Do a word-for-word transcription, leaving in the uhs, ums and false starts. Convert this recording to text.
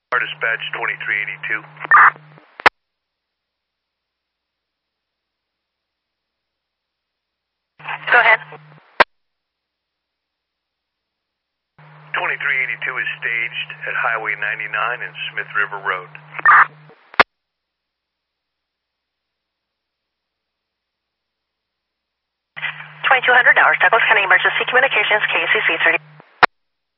Dispatch twenty-three eighty-two. Go ahead. twenty-three eighty-two is staged at Highway ninety-nine and Smith River Road. twenty-two hundred hours, Douglas County Emergency Communications, K C C thirty.